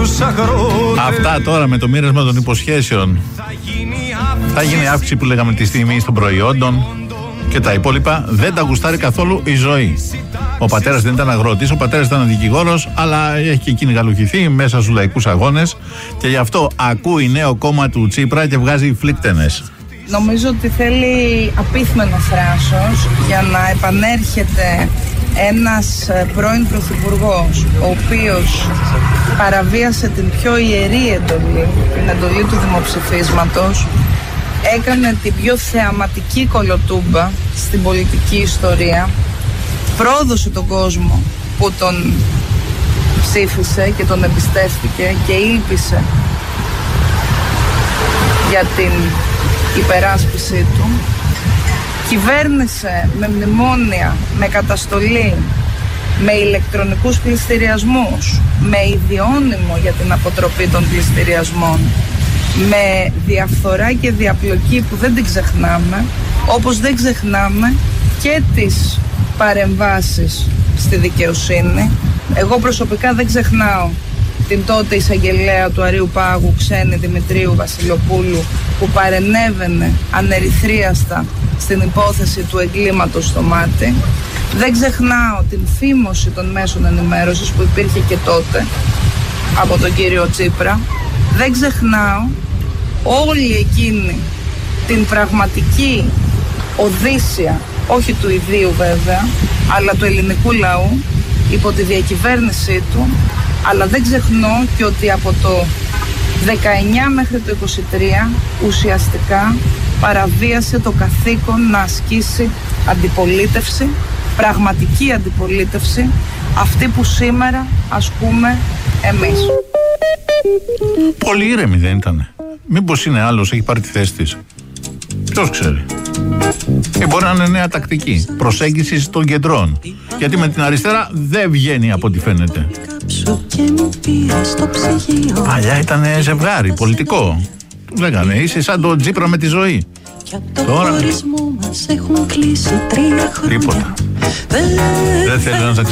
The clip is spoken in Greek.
Αυτά τώρα με το μοίρασμα των υποσχέσεων. Θα γίνει αύξηση που λέγαμε τη τιμή των προϊόντων και τα υπόλοιπα. Δεν τα γουστάρει καθόλου η ζωή. Ο πατέρας δεν ήταν αγρότης, ο πατέρας ήταν δικηγόρος, αλλά έχει και εκείνη γαλουχηθεί μέσα στους λαϊκούς αγώνες και γι' αυτό ακούει νέο κόμμα του Τσίπρα και βγάζει φλίκτενες. Νομίζω ότι θέλει απίθμενο θράσος για να επανέρχεται ένας πρώην πρωθυπουργός, ο οποίος παραβίασε την πιο ιερή εντολή, την εντολή του δημοψηφίσματος, έκανε την πιο θεαματική κολοτούμπα στην πολιτική ιστορία, πρόδωσε τον κόσμο που τον ψήφισε και τον εμπιστεύτηκε και ήλπισε για την υπεράσπιση του, κυβέρνησε με μνημόνια, με καταστολή, με ηλεκτρονικούς πληστηριασμούς, με ιδιώνυμο για την αποτροπή των πληστηριασμών, με διαφθορά και διαπλοκή που δεν την ξεχνάμε, όπως δεν ξεχνάμε και τις παρεμβάσεις στη δικαιοσύνη. Εγώ προσωπικά δεν ξεχνάω την τότε εισαγγελέα του Αρείου Πάγου, Ξένη Δημητρίου Βασιλοπούλου, που παρενέβαινε ανερυθρίαστα στην υπόθεση του εγκλήματος στο Μάτι. Δεν ξεχνάω την φήμωση των μέσων ενημέρωσης που υπήρχε και τότε από τον κύριο Τσίπρα. Δεν ξεχνάω όλη εκείνη την πραγματική οδύσσια, όχι του ιδίου βέβαια, αλλά του ελληνικού λαού υπό τη διακυβέρνησή του. Αλλά δεν ξεχνώ και ότι από το 19 μέχρι το 23 ουσιαστικά παραβίασε το καθήκον να ασκήσει αντιπολίτευση, πραγματική αντιπολίτευση, αυτή που σήμερα ασκούμε εμείς. Πολύ ήρεμη δεν ήτανε? Μήπως είναι άλλος, έχει πάρει τη θέση της? Ποιος ξέρει. Μπορεί να είναι νέα τακτική προσέγγισης των κεντρών. Γιατί με την αριστερά δεν βγαίνει από ό,τι φαίνεται. Παλιά ήταν ζευγάρι πολιτικό. Του λέγανε είσαι σαν το Τσίπρα με τη ζωή. Τώρα τίποτα. Δεν θέλω να